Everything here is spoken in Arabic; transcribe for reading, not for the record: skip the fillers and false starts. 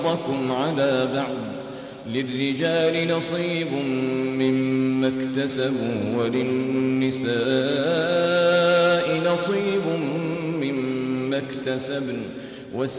بعضكم على بعض للرجال نصيب مما اكتسبوا وللنساء نصيب مما اكتسبن